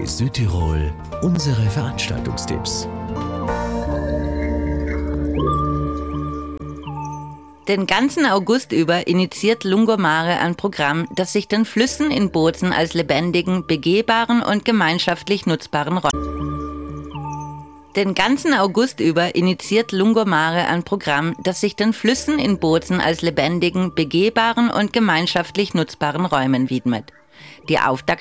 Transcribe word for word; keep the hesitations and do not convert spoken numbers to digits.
Bei Südtirol unsere Veranstaltungstipps. Den ganzen August über initiiert Lungomare ein Programm, das sich den Flüssen in Bozen als lebendigen, begehbaren und gemeinschaftlich nutzbaren Räumen. Den ganzen August über initiiert Lungomare ein Programm, das sich den Flüssen in Bozen als lebendigen, begehbaren und gemeinschaftlich nutzbaren Räumen widmet. Die Auftakt